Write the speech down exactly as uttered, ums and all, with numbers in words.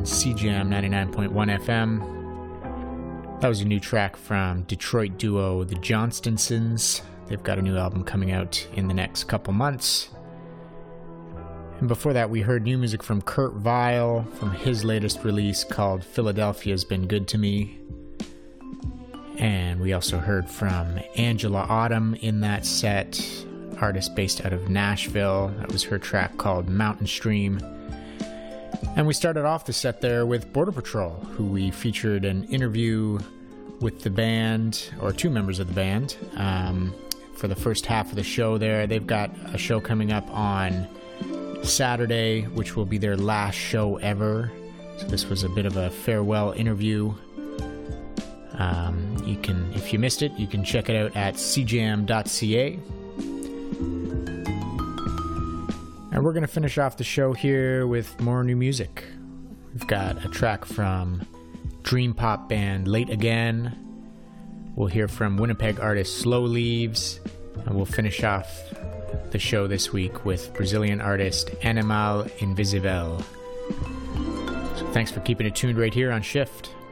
on C J M ninety-nine point one F M. That was a new track from Detroit duo The Johnstonsons. They've got a new album coming out in the next couple months. And before that, we heard new music from Kurt Vile from his latest release called Philadelphia's Been Good to Me. And we also heard from Angela Autumn in that set, artist based out of Nashville. That was her track called Mountain Stream. And we started off the set there with Border Patrol, who we featured an interview with the band, or two members of the band, um, for the first half of the show there. They've got a show coming up on Saturday, which will be their last show ever. So this was a bit of a farewell interview. Um, you can, if you missed it, you can check it out at c j m dot c a. And we're going to finish off the show here with more new music. We've got a track from dream pop band Late Again. We'll hear from Winnipeg artist Slow Leaves. And we'll finish off the show this week with Brazilian artist Animal Invisível. So thanks for keeping it tuned right here on Shift.